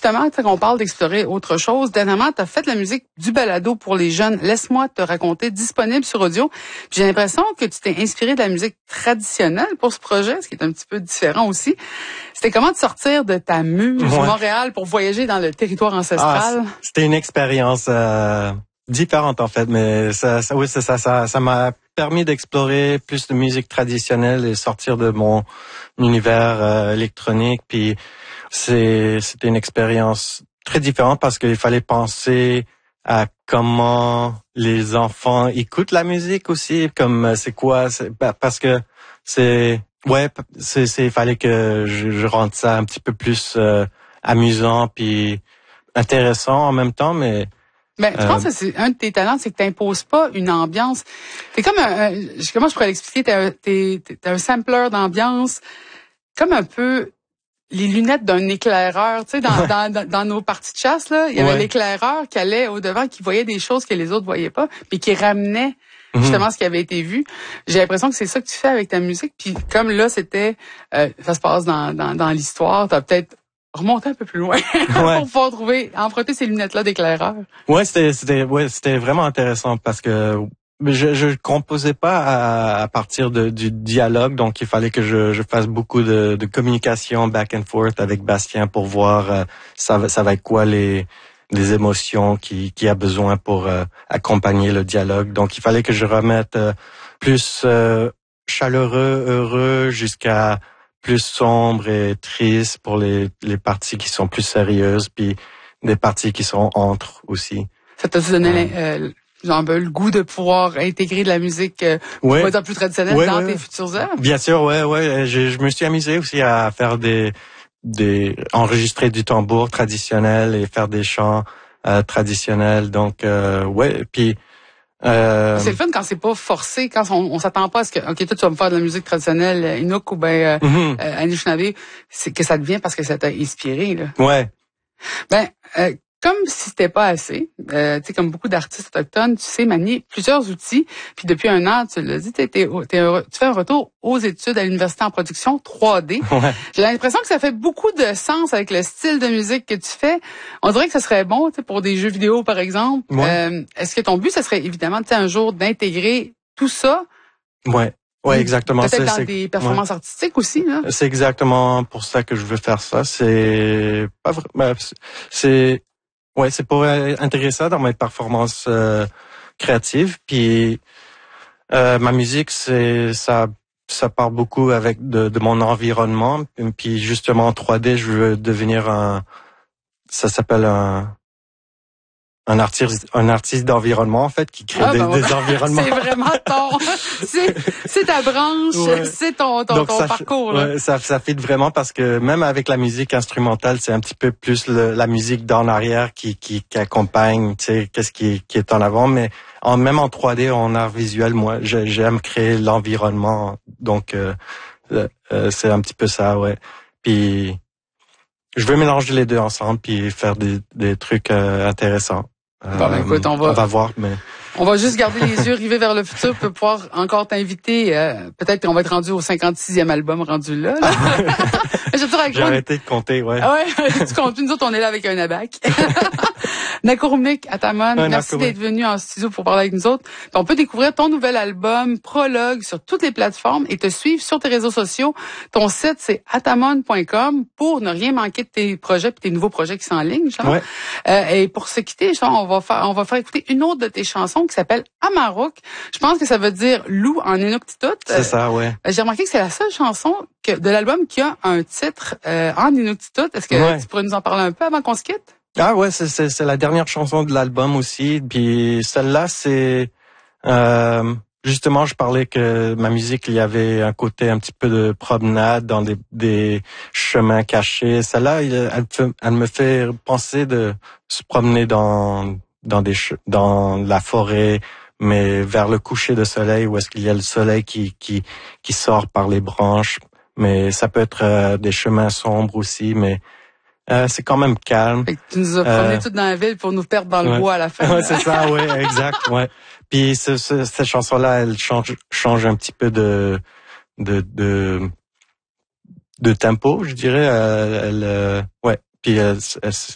justement, on parle d'explorer autre chose. Dernièrement, tu as fait de la musique du balado pour les jeunes. Laisse-moi te raconter, disponible sur audio. Puis j'ai l'impression que tu t'es inspiré de la musique traditionnelle pour ce projet, ce qui est un petit peu différent aussi. C'était comment de sortir de ta muse Montréal pour voyager dans le territoire ancestral? C'était une expérience différente en fait, mais ça m'a permis d'explorer plus de musique traditionnelle et sortir de mon univers électronique. Puis c'était une expérience très différente parce qu'il fallait penser à comment les enfants écoutent la musique aussi, comme parce que il fallait que je rende ça un petit peu plus amusant puis intéressant en même temps, mais je pense que c'est un de tes talents, c'est que t'imposes pas une ambiance. T'es comme comment je pourrais l'expliquer? T'es un sampler d'ambiance, comme un peu les lunettes d'un éclaireur. Tu sais, dans nos parties de chasse, là, il y avait l'éclaireur qui allait au-devant, qui voyait des choses que les autres voyaient pas, puis qui ramenait justement ce qui avait été vu. J'ai l'impression que c'est ça que tu fais avec ta musique. Puis comme là, c'était ça se passe dans l'histoire, t'as peut-être remonté un peu plus loin pour pouvoir emprunter ces lunettes-là d'éclaireur. C'était vraiment intéressant parce que je composais pas à partir du dialogue, donc il fallait que je fasse beaucoup de communication back and forth avec Bastien pour voir ça va être quoi les émotions qui a besoin pour accompagner le dialogue. Donc il fallait que je remette plus chaleureux, heureux jusqu'à plus sombre et triste pour les parties qui sont plus sérieuses, puis des parties qui sont entre aussi. Ça t'a donné le goût de pouvoir intégrer de la musique plus traditionnelle dans tes futures œuvres? Bien sûr, je me suis amusé aussi à faire enregistrer du tambour traditionnel et faire des chants traditionnels. Donc puis c'est le fun quand c'est pas forcé, quand on s'attend pas à ce que toi tu vas me faire de la musique traditionnelle Inuk ou Anishinaabe, c'est que ça devient parce que ça t'a inspiré là. Ouais. Comme si c'était pas assez, tu sais, comme beaucoup d'artistes autochtones, tu sais manier plusieurs outils. Puis depuis un an, tu l'as dit, tu fais un retour aux études à l'université en production 3D. Ouais. J'ai l'impression que ça fait beaucoup de sens avec le style de musique que tu fais. On dirait que ça serait bon, tu sais, pour des jeux vidéo par exemple. Ouais. Est-ce que ton but, ça serait évidemment, tu sais, un jour d'intégrer tout ça? Ouais. Ouais, exactement. Peut-être dans des performances artistiques aussi, là. C'est exactement pour ça que je veux faire ça. C'est pas vrai. C'est pour intégrer ça dans mes performances créatives. Puis ma musique, ça part beaucoup de mon environnement. Puis justement en 3D, je veux devenir ça s'appelle un artiste d'environnement en fait qui crée des environnements. C'est vraiment c'est ta branche, c'est ton parcours là. Ouais, ça fit vraiment parce que même avec la musique instrumentale, c'est un petit peu plus la musique d'en arrière qui accompagne, tu sais, qu'est-ce qui est en avant, mais même en 3D en art visuel, moi j'aime créer l'environnement. Donc c'est un petit peu ça, ouais. Puis je veux mélanger les deux ensemble puis faire des trucs intéressants. Écoute, on va voir, mais on va juste garder les yeux rivés vers le futur pour pouvoir encore t'inviter. Peut-être qu'on va être rendu au 56e album rendu là. J'ai arrêté de compter, ouais. Tu comptes. Nous autres, on est là avec un abac. Nakurumik Atamon, merci d'être venu en studio pour parler avec nous autres. Puis on peut découvrir ton nouvel album Prologue sur toutes les plateformes et te suivre sur tes réseaux sociaux. Ton site, c'est atamon.com pour ne rien manquer de tes projets et tes nouveaux projets qui sont en ligne. Ouais. Et pour se quitter, on va faire écouter une autre de tes chansons qui s'appelle Amaruk. Je pense que ça veut dire loup en Inuktitut. C'est ça, ouais. J'ai remarqué que c'est la seule chanson de l'album qui a un titre en Inuktitut. Est-ce que tu pourrais nous en parler un peu avant qu'on se quitte? Ah ouais, c'est la dernière chanson de l'album aussi. Puis celle-là, c'est justement, je parlais que ma musique, il y avait un côté un petit peu de promenade dans des chemins cachés. Celle-là, elle me fait penser de se promener dans la forêt, mais vers le coucher de soleil, où est-ce qu'il y a le soleil qui sort par les branches. Mais ça peut être des chemins sombres aussi, mais c'est quand même calme. Fait que tu nous as promené tout dans la ville pour nous perdre dans le bois à la fin. Ouais, c'est ça, ouais, exact, ouais. Puis cette chanson-là, elle change un petit peu de tempo, je dirais. Ouais. Puis